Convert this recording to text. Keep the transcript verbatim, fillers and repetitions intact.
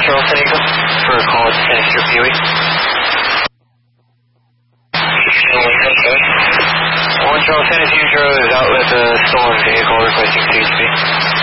Charles San Diego for a call at San Diego Pee Wee. One Charles San Diego is out with a stolen vehicle requesting C H P.